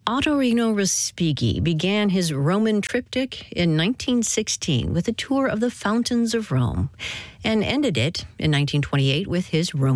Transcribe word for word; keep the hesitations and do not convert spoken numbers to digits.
Ottorino Respighi began his Roman triptych in nineteen sixteen with a tour of the fountains of Rome and ended it in nineteen twenty-eight with his Roman